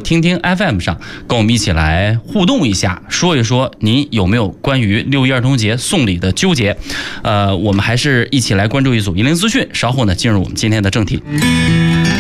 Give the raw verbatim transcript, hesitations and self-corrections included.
听听 F M 上，跟我们一起来互动一下，说一说您有没有关于六一儿童节送礼的纠结。呃，我们还是一起来关注一组一零资讯，稍后呢进入我们今天的正题。